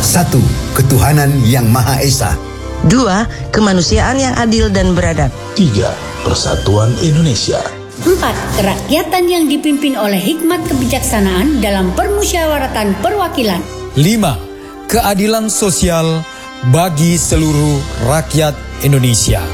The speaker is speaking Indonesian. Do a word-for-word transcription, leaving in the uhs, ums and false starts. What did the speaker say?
Satu, ketuhanan yang Maha Esa. Dua, kemanusiaan yang adil dan beradab. Tiga, persatuan Indonesia. Empat, kerakyatan yang dipimpin oleh hikmat kebijaksanaan dalam permusyawaratan perwakilan. Lima, keadilan sosial bagi seluruh rakyat Indonesia.